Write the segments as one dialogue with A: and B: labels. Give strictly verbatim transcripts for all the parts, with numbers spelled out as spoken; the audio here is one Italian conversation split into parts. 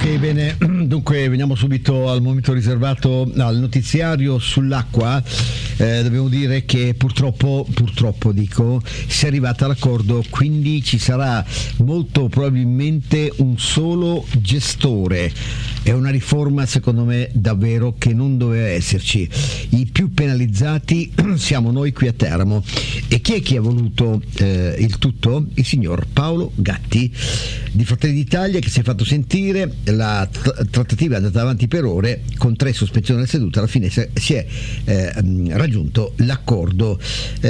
A: Ok, bene, dunque veniamo subito al momento riservato al notiziario sull'acqua. Eh, dobbiamo dire che purtroppo, purtroppo dico, si è arrivata all'accordo, quindi ci sarà molto probabilmente un solo gestore. È una riforma secondo me davvero che non doveva esserci. I più penalizzati siamo noi qui a Teramo. E chi è che ha voluto eh, il tutto? Il signor Paolo Gatti di Fratelli d'Italia, che si è fatto sentire. La t- trattativa è andata avanti per ore con tre sospensioni della seduta. Alla fine si è eh, raggiunto l'accordo.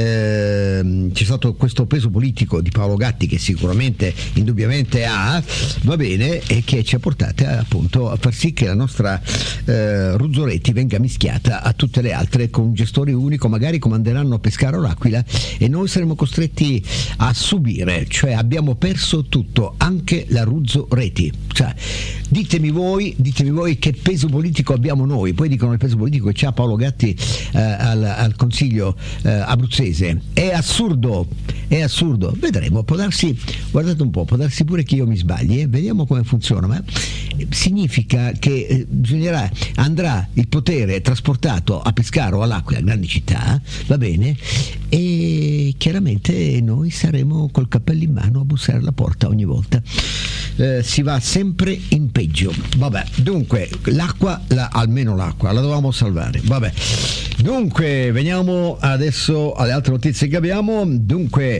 A: Eh, c'è stato questo peso politico di Paolo Gatti che sicuramente indubbiamente ha, va bene, e che ci ha portato appunto a far sì che la nostra eh, Ruzzoretti venga mischiata a tutte le altre con un gestore unico. Magari comanderanno a Pescara o l'Aquila e noi saremo costretti a subire, cioè abbiamo perso tutto, anche la Ruzzoretti. Cioè, ditemi voi, ditemi voi che peso politico abbiamo noi. Poi dicono il peso politico che c'ha Paolo Gatti eh, al, al Consiglio eh, abruzzese. È assurdo, è assurdo. Vedremo, può darsi, guardate un po', può darsi pure che io mi sbagli, eh? Vediamo come funziona, ma significa che eh, bisognerà, andrà il potere trasportato a Pescara o all'Aquila, grandi città, va bene, e chiaramente noi saremo col cappello in mano a bussare alla porta ogni volta. Eh, si va sempre in peggio. Vabbè, dunque l'acqua, la, almeno l'acqua la dovevamo salvare. Vabbè, dunque veniamo adesso alle altre notizie che abbiamo. Dunque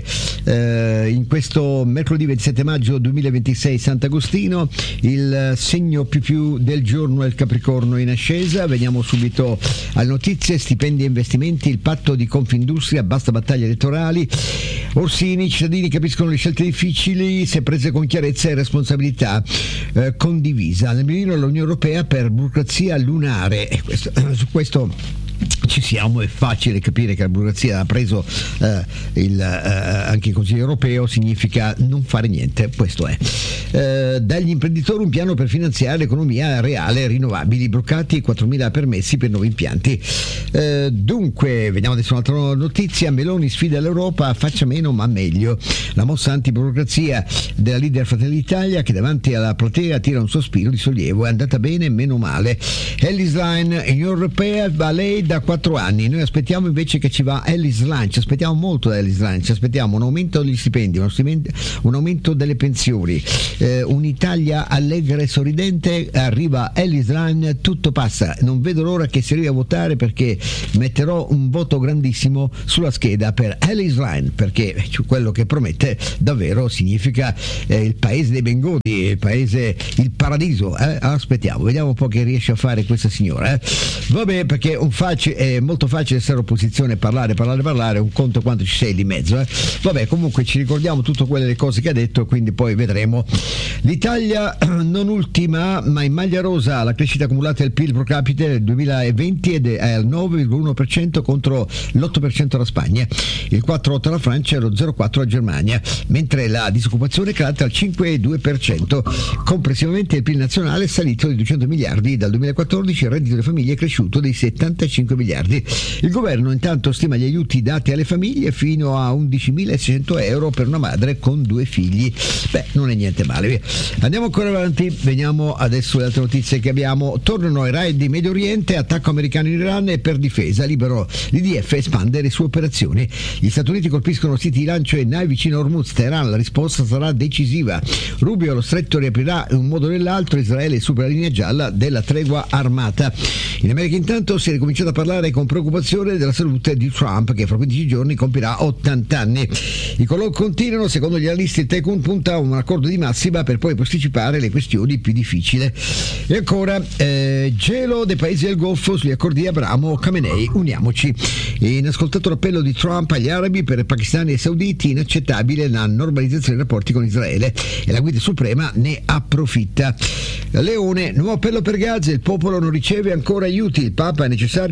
A: eh, in questo mercoledì ventisette maggio duemilaventisei Sant'Agostino, il segno più più del giorno è il Capricorno in ascesa. Veniamo subito alle notizie. Stipendi e investimenti, il patto di Confindustria, basta battaglie elettorali. Orsini, i cittadini capiscono le scelte difficili se prese con chiarezza e responsabilità eh, condivisa. Nel mirino dell'Unione Europea per burocrazia lunare, e questo, su questo ci siamo, è facile capire che la burocrazia ha preso eh, il, eh, anche il Consiglio europeo, significa non fare niente, questo è. Eh, dagli imprenditori un piano per finanziare l'economia reale, rinnovabili, bloccati quattromila permessi per nuovi impianti. Eh, dunque, vediamo adesso un'altra notizia. Meloni sfida l'Europa, faccia meno ma meglio. La mossa antiburocrazia della leader Fratelli d'Italia, che davanti alla platea tira un sospiro di sollievo. È andata bene, meno male. Ellis Line, Unione Europea, va lei da quattro anni. Noi aspettiamo invece che ci va Ellis Line, ci aspettiamo molto da Ellis Line, ci aspettiamo un aumento degli stipendi, un aumento delle pensioni, eh, un'Italia allegra e sorridente. Arriva Ellis Line, tutto passa. Non vedo l'ora che si arrivi a votare, perché metterò un voto grandissimo sulla scheda per Ellis Line, perché quello che promette davvero significa eh, il paese dei bengodi, il paese, il paradiso. Eh? Aspettiamo, vediamo un po' che riesce a fare questa signora. Eh? Vabbè, perché un facile, è molto facile essere opposizione, parlare, parlare, parlare, un conto quanto ci sei lì in mezzo. Eh? Vabbè, comunque ci ricordiamo tutte quelle cose che ha detto, quindi poi vedremo. L'Italia non ultima, ma in maglia rosa. La crescita accumulata del P I L pro capite nel duemilaventi è al nove virgola uno per cento contro l'otto per cento della Spagna, il quattro virgola otto la Francia e lo zero virgola quattro la Germania, mentre la disoccupazione è calata al cinque virgola due per cento. Complessivamente il P I L nazionale è salito di duecento miliardi dal duemilaquattordici, il reddito delle famiglie è cresciuto di settantacinque miliardi. Il governo intanto stima gli aiuti dati alle famiglie fino a undicimilaseicento euro per una madre con due figli. Beh, non è niente male. Via. Andiamo ancora avanti, veniamo adesso alle altre notizie che abbiamo. Tornano i raid di Medio Oriente, attacco americano in Iran e per difesa libero l'I D F espande le sue operazioni. Gli Stati Uniti colpiscono siti di lancio e navi vicino a Hormuz. Teheran, la risposta sarà decisiva. Rubio, lo stretto riaprirà in un modo o nell'altro. Israele supera la linea gialla della tregua armata. In America intanto si è ricominciato a parlare con preoccupazione della salute di Trump, che fra quindici giorni compirà ottanta anni. I colloqui continuano, secondo gli analisti il Tycoon punta a un accordo di massima per poi posticipare le questioni più difficili. E ancora eh, gelo dei paesi del Golfo sugli accordi di Abramo, Khamenei, uniamoci. Inascoltato l'appello di Trump agli arabi, per pakistani e sauditi inaccettabile la normalizzazione dei rapporti con Israele e la guida suprema ne approfitta. Leone, nuovo appello per Gaza, il popolo non riceve ancora aiuti, il Papa è necessario assistere i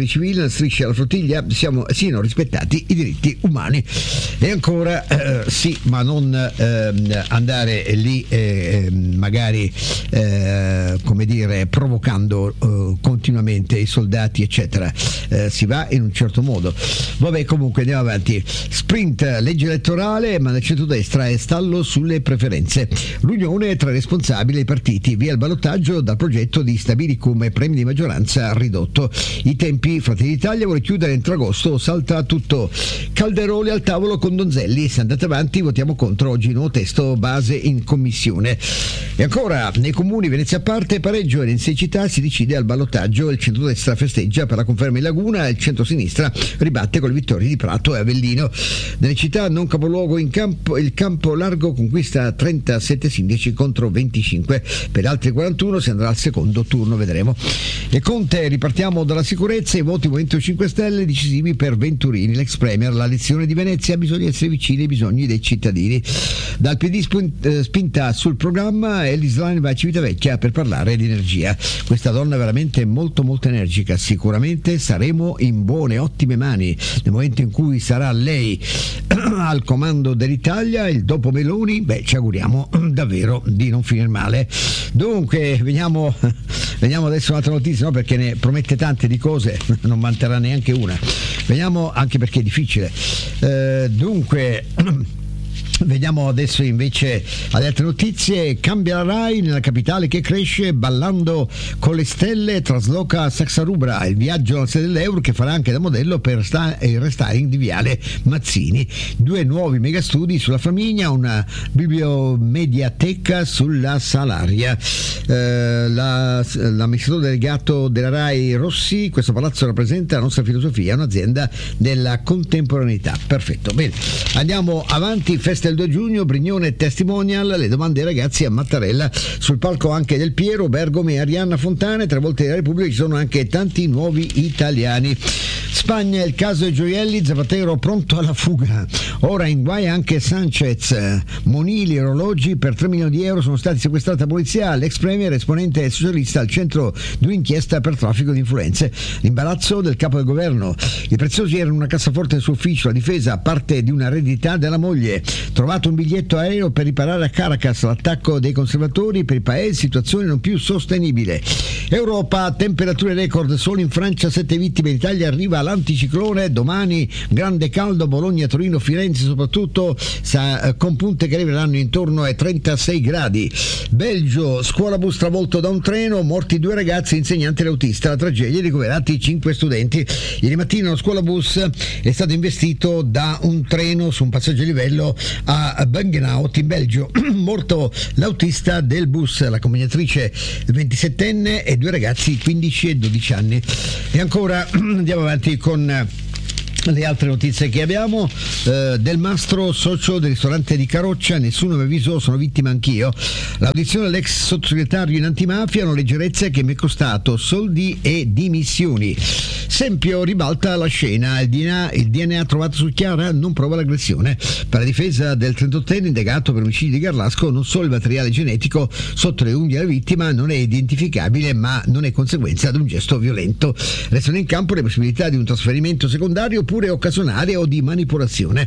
A: civile, nella striscia alla flottiglia siamo, siano rispettati i diritti umani. E ancora eh, sì, ma non eh, andare lì eh, magari eh, come dire provocando eh, continuamente i soldati eccetera, eh, si va in un certo modo. Vabbè, comunque andiamo avanti. Sprint, legge elettorale, ma nel centrodestra è stallo sulle preferenze. L'unione tra i responsabili e i partiti, via il ballottaggio dal progetto di stabilicum e premi di maggioranza ridotto. I tempi, Fratelli d'Italia vuole chiudere entro agosto, salta tutto. Calderoli al tavolo con Donzelli, se andate avanti votiamo contro, oggi nuovo testo base in commissione. E ancora, nei comuni Venezia a parte, pareggio e in sei città si decide al ballottaggio, il centrodestra festeggia per la conferma in Laguna e il centrosinistra ribatte con le vittorie di Prato e Avellino. Nelle città non capoluogo in campo, il Campo Largo conquista trentasette sindaci contro venticinque, per altri quarantuno si andrà al secondo turno, vedremo. E Conte, ripartiamo dalla sicurezza, i voti Movimento cinque Stelle decisivi per Venturini, l'ex premier, la lezione di Venezia, bisogna essere vicini ai bisogni dei cittadini. Dal P D spinta sul programma e l'Islam va a Civitavecchia per parlare di energia. Questa donna è veramente molto molto energica, sicuramente saremo in buone, ottime mani nel momento in cui sarà lei al comando dell'Italia, il dopo Meloni, beh ci auguriamo davvero di non finire male. Dunque veniamo, veniamo adesso a un'altra notizia, no? Perché ne promette tante di cose, non manterrà neanche una. Veniamo, anche perché è difficile. Eh, dunque vediamo adesso invece alle altre notizie. Cambia la Rai nella capitale che cresce, ballando con le stelle trasloca a Saxarubra, il viaggio alla sede dell'Euro che farà anche da modello per il restyling di Viale Mazzini. Due nuovi megastudi sulla Flaminia, una bibliomediateca sulla Salaria. Eh, la, l'amministratore delegato della Rai Rossi, questo palazzo rappresenta la nostra filosofia, un'azienda della contemporaneità. Perfetto, bene, andiamo avanti. Festa il due giugno, Brignone testimonial, le domande ai ragazzi a Mattarella, sul palco anche Del Piero, Bergomi e Arianna Fontane, tre volte della Repubblica ci sono anche tanti nuovi italiani. Spagna, il caso dei gioielli, Zapatero pronto alla fuga, ora in guai anche Sanchez, monili, orologi per tre milioni di euro sono stati sequestrati a polizia, l'ex premier esponente socialista al centro di un'inchiesta per traffico di influenze. L'imbarazzo del capo del governo, i preziosi erano in una cassaforte del suo ufficio, la difesa parte di una eredità della moglie, trovato un biglietto aereo per riparare a Caracas, l'attacco dei conservatori per il paese, situazione non più sostenibile. Europa, temperature record solo in Francia, sette vittime, in Italia arriva l'anticiclone, domani grande caldo, Bologna, Torino, Firenze soprattutto, sa, con punte che arriveranno intorno ai trentasei gradi. Belgio, scuola bus travolto da un treno, morti due ragazzi, insegnante e l'autista, la tragedia, ricoverati cinque studenti. Ieri mattina lo scuola bus è stato investito da un treno su un passaggio a livello a Bengenaut in Belgio, morto l'autista del bus, l'accompagnatrice ventisettenne e due ragazzi quindici e dodici anni. E ancora andiamo avanti con le altre notizie che abbiamo. eh, Del Mastro, socio del ristorante di Caroccia, nessuno mi avvisò, sono vittima anch'io. L'audizione dell'ex sottosegretario in antimafia, hanno leggerezze che mi è costato soldi e dimissioni. Sempio ribalta la scena, il D N A, il D N A trovato su Chiara non prova l'aggressione. Per la difesa del trentottenne indagato per omicidio di Garlasco, non solo il materiale genetico sotto le unghie della vittima non è identificabile, ma non è conseguenza di un gesto violento. Restano in campo le possibilità di un trasferimento secondario oppure occasionale o di manipolazione.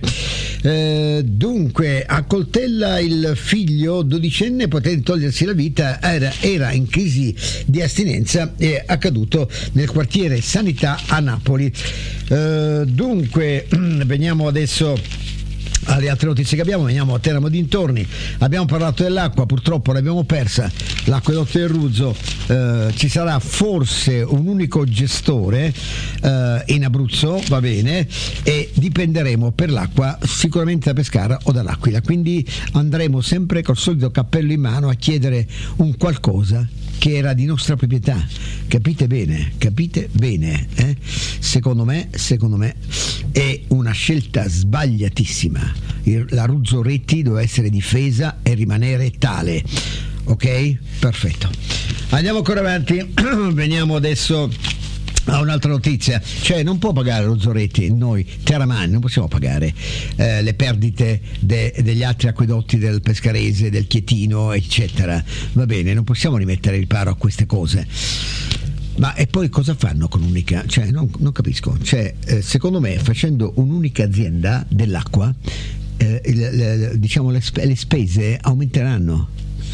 A: Eh, dunque, accoltella il figlio dodicenne, potendo togliersi la vita, era, era in crisi di astinenza, è accaduto nel quartiere Sanità a Napoli. Eh, dunque, veniamo adesso alle altre notizie che abbiamo, veniamo a Teramo dintorni. Abbiamo parlato dell'acqua, purtroppo l'abbiamo persa, l'acquedotto del Ruzzo. Eh, ci sarà forse un unico gestore eh, in Abruzzo, va bene, e dipenderemo per l'acqua sicuramente da Pescara o dall'Aquila, quindi andremo sempre col solito cappello in mano a chiedere un qualcosa che era di nostra proprietà. Capite bene, capite bene, eh? Secondo me, secondo me è una scelta sbagliatissima. La Ruzzoretti doveva essere difesa e rimanere tale. Ok? Perfetto. Andiamo ancora avanti. Veniamo adesso a un'altra notizia, cioè non può pagare lo Zoretti, noi Teramani non possiamo pagare eh, le perdite de, degli altri acquedotti del Pescarese, del Chietino eccetera, va bene, non possiamo rimettere riparo a queste cose. Ma e poi cosa fanno con un'unica? Cioè, non, non capisco. Cioè, eh, secondo me, facendo un'unica azienda dell'acqua, eh, il, le, diciamo le, sp- le spese aumenteranno.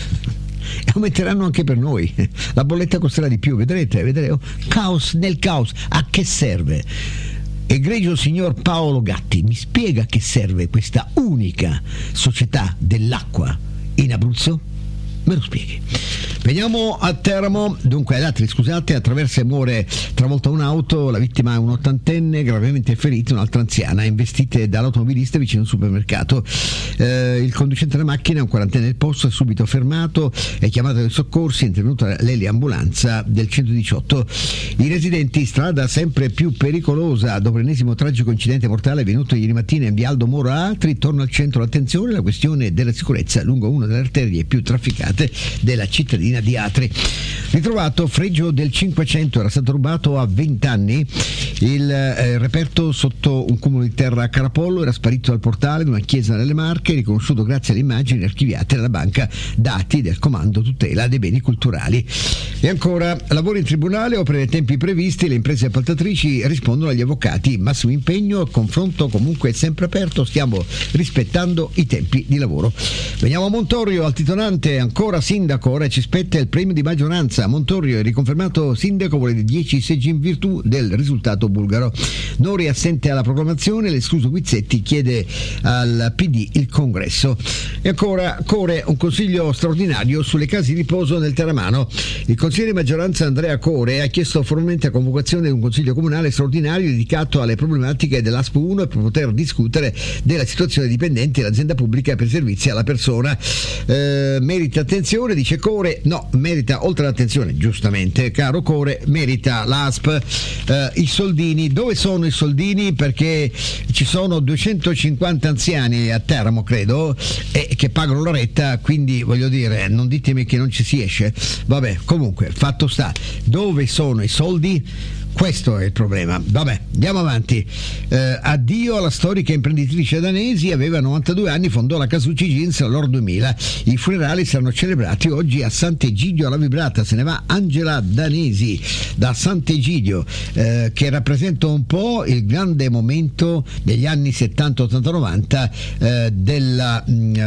A: E aumenteranno anche per noi. La bolletta costerà di più, vedrete, vedrete. Oh, caos nel caos. A che serve? Egregio signor Paolo Gatti, mi spiega a che serve questa unica società dell'acqua in Abruzzo? Me lo spieghi. Veniamo a Teramo. Dunque, ad altri, scusate, attraversa e muore travolta un'auto, la vittima è un ottantenne gravemente ferita, un'altra anziana investite dall'automobilista vicino a un supermercato. Eh, il conducente della macchina, un quarantenne del posto, è subito fermato, è chiamato dai soccorsi, è intervenuta l'eliambulanza del centodiciotto. I residenti, strada sempre più pericolosa dopo l'ennesimo tragico incidente mortale avvenuto ieri mattina in via Aldo Moro a Atri, torna al centro l'attenzione la questione della sicurezza lungo una delle arterie più trafficate della cittadina di Atri. Ritrovato fregio del Cinquecento, era stato rubato a venti anni. Il eh, reperto sotto un cumulo di terra a Carapollo, era sparito dal portale di una chiesa nelle Marche, riconosciuto grazie alle immagini archiviate dalla banca dati del Comando Tutela dei Beni Culturali. E ancora, lavori in tribunale, opere nei tempi previsti, le imprese appaltatrici rispondono agli avvocati, massimo impegno, confronto comunque sempre aperto, stiamo rispettando i tempi di lavoro. Veniamo a Montorio, altitonante, ancora sindaco, ora ci spetta il premio di maggioranza. Montorio è riconfermato sindaco, vuole dieci seggi in virtù del risultato bulgaro. Nori assente alla proclamazione, l'escluso Guizzetti chiede al P D il congresso. E ancora Core, un consiglio straordinario sulle case di riposo nel Teramano. Il consigliere di maggioranza Andrea Core ha chiesto formalmente la convocazione di un consiglio comunale straordinario dedicato alle problematiche dell'A S P uno per poter discutere della situazione dei dipendenti dell'azienda pubblica per servizi alla persona. Eh, merita attenzione, dice Core, no, merita oltre all'attenzione, giustamente, caro Core, merita l'A S P eh, i soldini. Dove sono i soldini? Perché ci sono duecentocinquanta anziani a Teramo, credo, e che pagano la retta, quindi voglio dire, non ditemi che non ci si esce. Vabbè, comunque, fatto sta, dove sono i soldi? Questo è il problema. Vabbè, andiamo avanti. Eh, addio alla storica imprenditrice danesi, aveva novantadue anni, fondò la Casucci Jeans all'Or duemila. I funerali saranno celebrati oggi a Sant'Egidio alla Vibrata. Se ne va Angela Danesi da Sant'Egidio, eh, che rappresenta un po' il grande momento degli anni settanta, ottanta, novanta eh, della,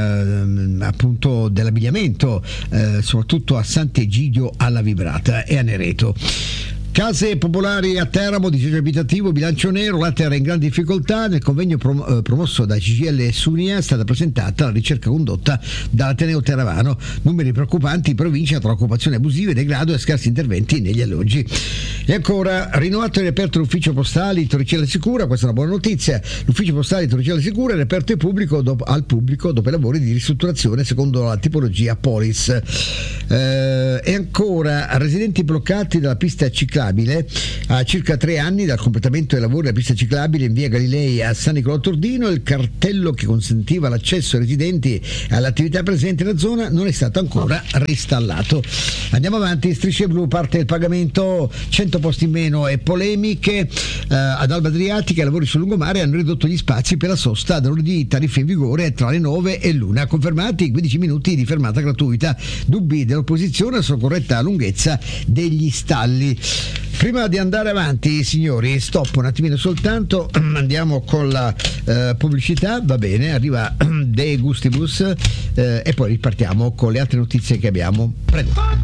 A: mh, eh, appunto dell'abbigliamento, eh, soprattutto a Sant'Egidio alla Vibrata e a Nereto. Case popolari a Teramo, disagio abitativo, bilancio nero, la terra in grande difficoltà. Nel convegno prom- eh, promosso da C G I L e Sunia è stata presentata la ricerca condotta dall'Ateneo Teramano. Numeri preoccupanti in provincia tra occupazione abusiva e degrado e scarsi interventi negli alloggi. E ancora, rinnovato e riaperto l'ufficio postale di Torricella Sicura, questa è una buona notizia. L'ufficio postale di Torricella Sicura è riaperto al pubblico dopo, al pubblico dopo i lavori di ristrutturazione secondo la tipologia Polis. Eh, e ancora, residenti bloccati dalla pista ciclabile a circa tre anni dal completamento dei lavori della pista ciclabile in via Galilei a San Nicolò Tordino, il cartello che consentiva l'accesso ai residenti all'attività presente nella zona non è stato ancora reinstallato. Andiamo avanti, Strisce Blu, parte il pagamento, cento posti in meno e polemiche. Eh, ad Alba Adriatica i lavori sul lungomare hanno ridotto gli spazi per la sosta da lunedì, tariffe in vigore tra le nove e l'una, confermati quindici minuti di fermata gratuita, dubbi dell'opposizione sulla corretta lunghezza degli stalli. Prima di andare avanti, signori, stop un attimino soltanto, andiamo con la eh, pubblicità, va bene, arriva De Gustibus eh, e poi ripartiamo con le altre notizie che abbiamo. Prego.